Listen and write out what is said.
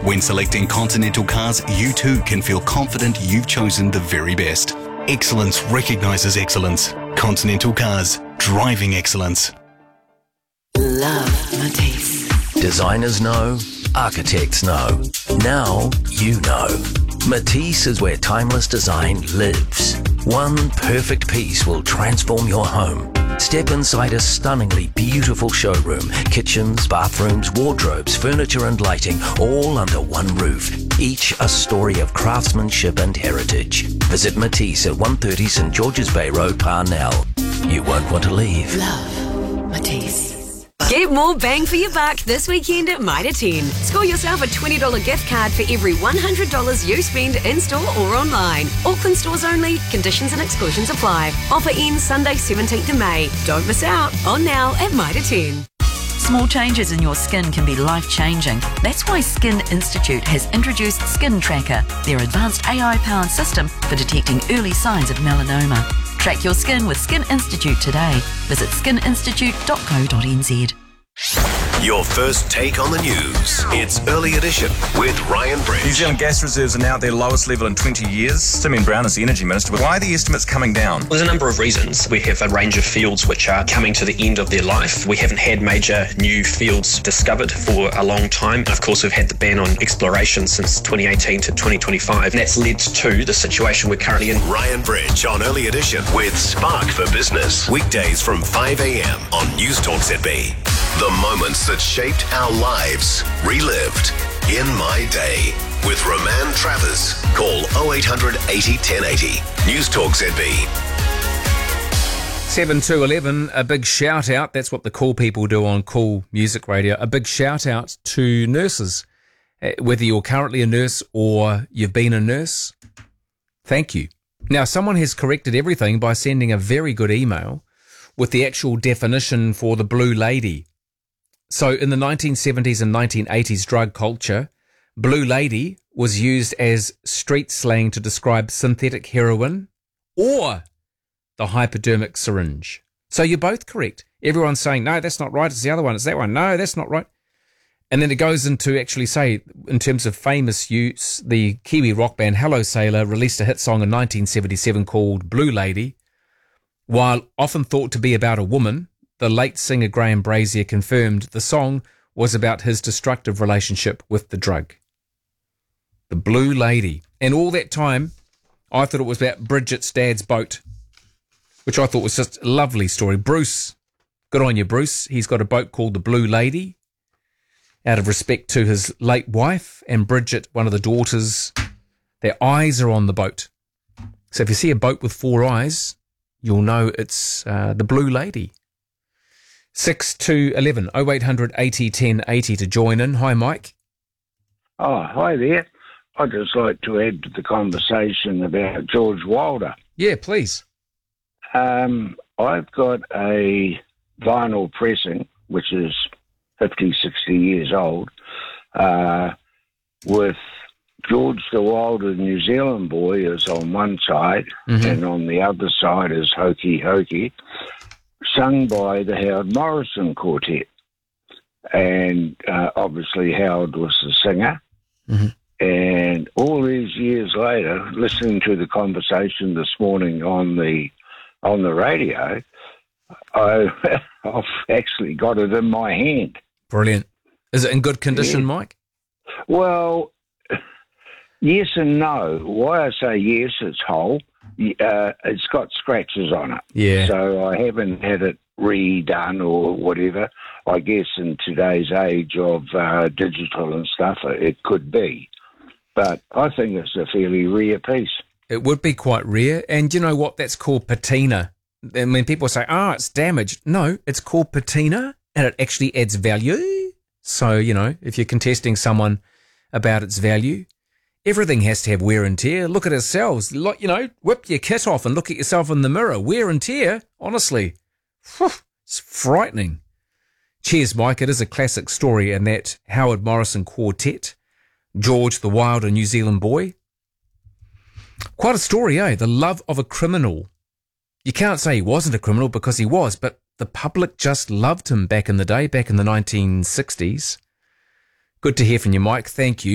When selecting Continental cars, you too can feel confident you've chosen the very best. Excellence recognises excellence. Continental Cars. Driving excellence. Love Matisse. Designers know, architects know. Now you know. Matisse is where timeless design lives. One perfect piece will transform your home. Step inside a stunningly beautiful showroom. Kitchens, bathrooms, wardrobes, furniture and lighting, all under one roof. Each a story of craftsmanship and heritage. Visit Matisse at 130 St George's Bay Road, Parnell. You won't want to leave. Love Matisse. Get more bang for your buck this weekend at Mitre 10. Score yourself a $20 gift card for every $100 you spend in-store or online. Auckland stores only. Conditions and exclusions apply. Offer ends Sunday 17th of May. Don't miss out. On now at Mitre 10. Small changes in your skin can be life-changing. That's why Skin Institute has introduced Skin Tracker, their advanced AI-powered system for detecting early signs of melanoma. Track your skin with Skin Institute today. Visit skininstitute.co.nz. Your first take on the news. It's Early Edition with Ryan Bridge. New Zealand gas reserves are now at their lowest level in 20 years. Simeon Brown is the Energy Minister. But why are the estimates coming down? There's a number of reasons. We have a range of fields which are coming to the end of their life. We haven't had major new fields discovered for a long time. And of course, we've had the ban on exploration since 2018 to 2025. And that's led to the situation we're currently in. Ryan Bridge on Early Edition with Spark for Business. Weekdays from 5 a.m. on News Talk ZB. The moments that shaped our lives, relived in my day. With Roman Travers. Call 0800 80 1080. News Talk ZB. 7 to 11, a big shout out. That's what the cool people do on Cool Music Radio. A big shout out to nurses. Whether you're currently a nurse or you've been a nurse, thank you. Now, someone has corrected everything by sending a very good email with the actual definition for the Blue Lady. So in the 1970s and 1980s drug culture, Blue Lady was used as street slang to describe synthetic heroin or the hypodermic syringe. So you're both correct. Everyone's saying, no, that's not right. It's the other one. It's that one. No, that's not right. And then it goes into actually say, in terms of famous use, the Kiwi rock band Hello Sailor released a hit song in 1977 called Blue Lady. While often thought to be about a woman, the late singer Graham Brazier confirmed the song was about his destructive relationship with the drug. The Blue Lady. And all that time, I thought it was about Bridget's dad's boat, which I thought was just a lovely story. Bruce, good on you, Bruce. He's got a boat called the Blue Lady, out of respect to his late wife, and Bridget, one of the daughters, their eyes are on the boat. So if you see a boat with four eyes, you'll know it's the Blue Lady. 6 to 11, 0800 80 1080 to join in. Hi, Mike. Oh, hi there. I'd just like to add to the conversation about George Wilder. Yeah, please. I've got a vinyl pressing, which is 50, 60 years old, with George the Wilder New Zealand Boy is on one side, and on the other side is Hokey Hokey, sung by the Howard Morrison Quartet. And obviously Howard was the singer. And all these years later, listening to the conversation this morning on the radio, I've actually got it in my hand. Brilliant. Is it in good condition, Mike? Well, yes and no. Why I say yes, it's whole. It's got scratches on it. Yeah. So I haven't had it redone or whatever. I guess in today's age of digital and stuff, it could be. But I think it's a fairly rare piece. It would be quite rare. And you know what? That's called patina. And when people say, it's damaged. No, it's called patina, and it actually adds value. So, you know, if you're contesting someone about its value, everything has to have wear and tear. Look at ourselves. You know, whip your kit off and look at yourself in the mirror. Wear and tear, honestly. It's frightening. Cheers, Mike. It is a classic story, and that Howard Morrison Quartet, George the Wilder New Zealand Boy. Quite a story, eh? The love of a criminal. You can't say he wasn't a criminal because he was, but the public just loved him back in the day, back in the 1960s. Good to hear from you, Mike. Thank you.